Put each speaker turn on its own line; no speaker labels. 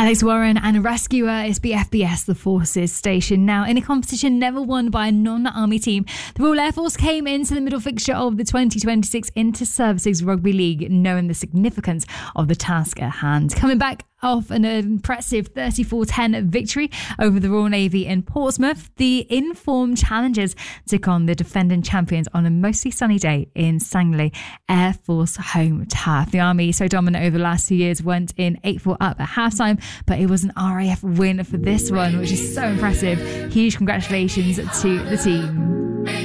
Alex Warren and Rescuer is BFBS, the Forces station. Now, in a competition never won by a non-Army team, the Royal Air Force came into the middle fixture of the 2026 Inter-Services Rugby League, knowing the significance of the task at hand. Coming back off an impressive 34-10 victory over the Royal Navy in Portsmouth, the informed challengers took on the defending champions on a mostly sunny day in Sangley Air Force home turf. The Army, so dominant over the last 2 years, went in 8-4 up at halftime, but it was an RAF win for this one, which is so impressive. Huge congratulations to the team.